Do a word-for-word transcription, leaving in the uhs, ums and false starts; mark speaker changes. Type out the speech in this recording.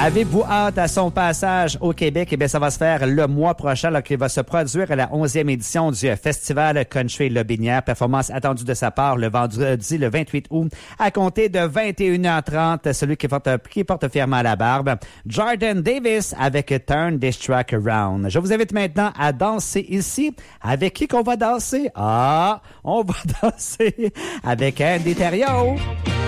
Speaker 1: Avez-vous hâte à son passage au Québec? Eh bien, ça va se faire le mois prochain, là, qu'il va se produire à la onzième édition du Festival Country Lobinière. Performance attendue de sa part le vendredi, le vingt-huit août, à compter de vingt et une heures trente. Celui qui porte, qui porte fièrement la barbe, Jordan Davis avec Turn This Track Around. Je vous invite maintenant à danser ici. Avec qui qu'on va danser? Ah, on va danser avec Andy Thériault.